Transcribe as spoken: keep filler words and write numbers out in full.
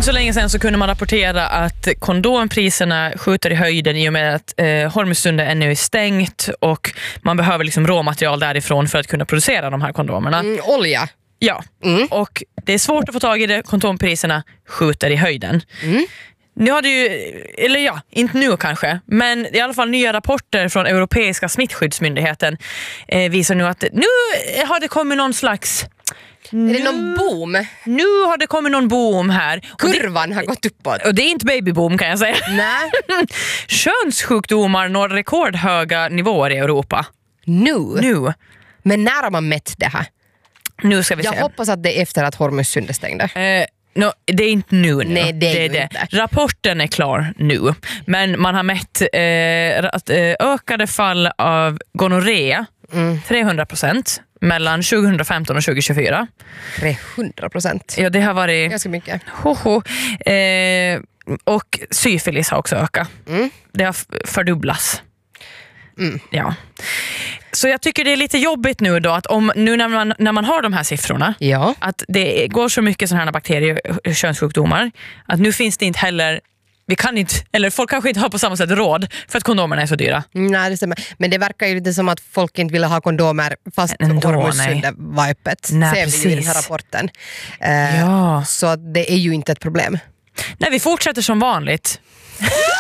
så länge sedan så kunde man rapportera att kondompriserna skjuter i höjden i och med att eh, Hormuzsundet ännu är stängt och man behöver liksom råmaterial därifrån för att kunna producera de här kondomerna. Mm, olja. Ja, mm. och det är svårt att få tag i det. Kondompriserna skjuter i höjden. Mm. Nu har det ju, eller ja, inte nu kanske, men i alla fall nya rapporter från Europeiska smittskyddsmyndigheten eh, visar nu att nu har det kommit någon slags... Nu, är det någon boom? Nu har det kommit någon boom här. Kurvan det, har gått uppåt. Och det är inte babyboom kan jag säga. Nej. Könssjukdomar når rekordhöga nivåer i Europa. Nu? Nu. Men när har man mätt det här? Nu ska vi jag se. hoppas att det är efter att Hormuzsundet stängde. Eh, no, det är inte nu. nu. Nej, det är, det är ju det. inte. Rapporten är klar nu. Men man har mätt eh, att, eh, ökade fall av gonorré mm. trehundra procent mellan tjugohundrafemton och tjugohundratjugofyra. trehundra procent? Ja, det har varit... Ganska mycket. Hoho. Eh, och syfilis har också ökat. Mm. Det har f- fördubblats. Mm. Ja. Så jag tycker det är lite jobbigt nu då att om nu när man, när man har de här siffrorna ja. att det går så mycket sådana här bakterier och könssjukdomar att nu finns det inte heller vi kan inte, eller folk kanske inte har på samma sätt råd för att kondomerna är så dyra. Nej, det stämmer. Men det verkar ju lite som att folk inte ville ha kondomer fast Hormuzsundet var öppet. Nej, ser precis. vi ju i den här rapporten. Uh, ja. Så det är ju inte ett problem. Nej, vi fortsätter som vanligt.